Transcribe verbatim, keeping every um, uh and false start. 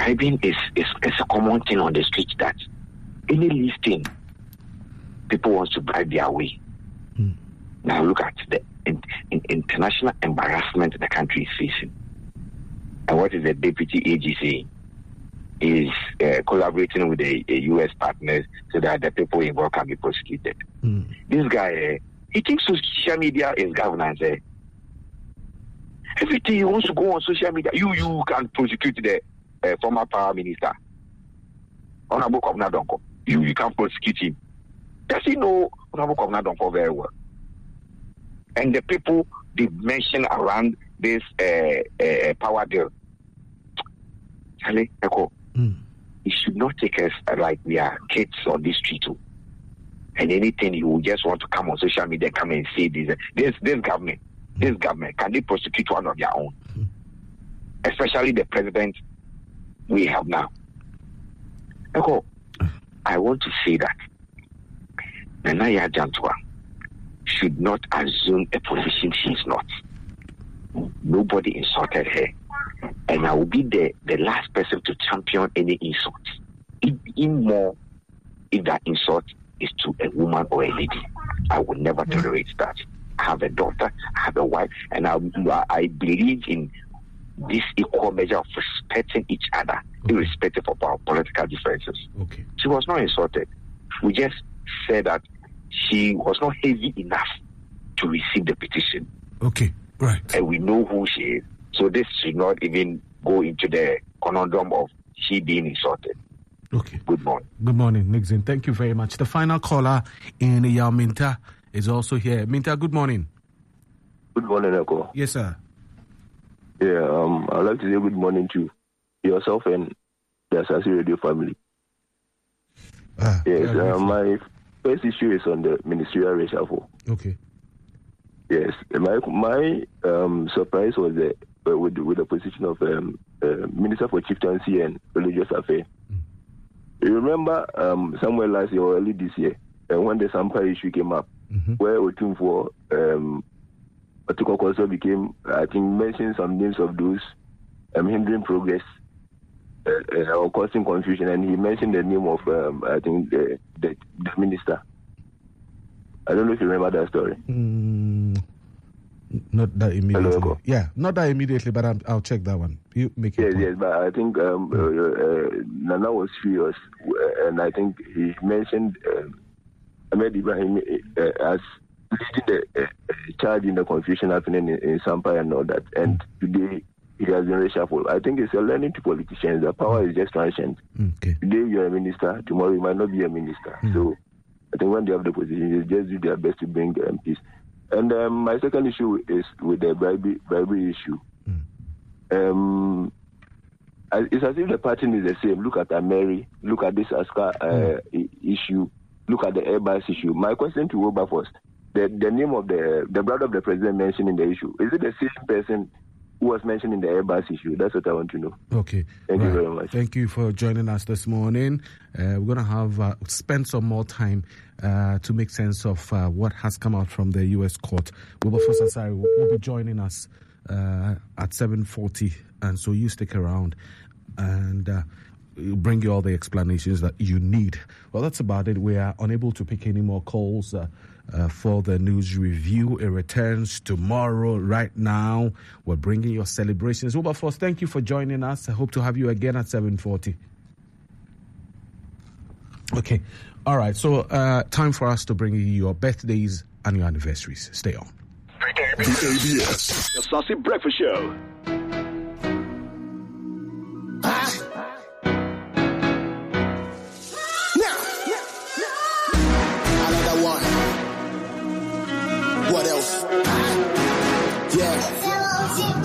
bribing is, is, is a common thing on the street that any listing, people want to bribe their way. Mm. Now look at the in, in, international embarrassment the country is facing. And what is the deputy A G saying? Is uh, collaborating with the uh, U S partners so that the people involved can be prosecuted. Mm. This guy, uh, he thinks social media is governance. Uh. Everything he wants to go on social media, you you can prosecute the uh, former power minister. Honorable Kwabena Donkor, you, you can prosecute him. Does he know Honorable Kwabena Donkor very well? And the people they mention around this uh, uh, power deal, Charlie Echo, mm. it should not take us uh, like we are kids on this street too. And anything you just want to come on social media, come and say this, this, this government, mm. this government, can they prosecute one of their own? Mm. Especially the president we have now. Echo, I want to say that Nana Yar'Adua should not assume a position she is not. Nobody insulted her. And I will be the, the last person to champion any insult. Even more, if that insult is to a woman or a lady, I will never tolerate that. I have a daughter, I have a wife, and I, I believe in this equal measure of respecting each other, okay. irrespective of our political differences. Okay. She was not insulted. We just said that she was not heavy enough to receive the petition. Okay, right. And we know who she is. So this should not even go into the conundrum of she being insulted. Okay. Good morning. Good morning, Nixon. Thank you very much. The final caller in Yao Minta is also here. Minta, good morning. Good morning, Eko. Yes, sir. Yeah, um, I'd like to say good morning to yourself and the Asase Radio family. Ah, yes, yeah, uh, my first issue is on the ministerial reshuffle. Okay. Yes, my my um, surprise was the, uh, with with the position of um, uh, Minister for Chieftaincy and Religious Affairs. Mm. You remember um, somewhere last year or early this year, uh, when the Sampa issue came up, mm-hmm. where Otunfo um, Otukoko also became, I think, mentioned some names of those um, hindering progress uh, uh, or causing confusion, and he mentioned the name of, um, I think, the, the, the minister. I don't know if you remember that story. Mm, not that immediately. Hello, yeah, not that immediately, but I'm, I'll check that one. You make it. Yes, yes, but I think um, mm. uh, uh, Nana was furious, uh, and I think he mentioned um, Ahmed Ibrahim uh, as leading the uh, charge in the confusion happening in, in Sampa and all that. And mm. today it has been reshuffled. I think it's a learning to politicians. The power is just transient. Okay. Today you're a minister, tomorrow you might not be a minister. Mm. So I think when they have the position, they just do their best to bring um, peace. And um, my second issue is with the bribery, bribery issue. Mm. Um, it's as if the pattern is the same. Look at Ameri, look at this Aska uh, mm. issue, look at the Airbus issue. My question to Wilberforce, the, the name of the the brother of the president mentioned in the issue, is it the same person who was mentioned in the Airbus issue? That's what I want to know. Okay. Thank right. you very much. Thank you for joining us this morning. Uh, we're going to have uh, spend some more time uh, to make sense of uh, what has come out from the U S court. Wilberforce Asare will, will be joining us uh, at seven forty, and so you stick around and uh, we'll bring you all the explanations that you need. Well, that's about it. We are unable to pick any more calls uh, uh, for the news review. It returns tomorrow. Right now, we're bringing your celebrations. Wilberforce, thank you for joining us. I hope to have you again at seven forty. Okay. All right. So, uh, time for us to bring you your birthdays and your anniversaries. Stay on. The A B S, the Saucy Breakfast Show. What else?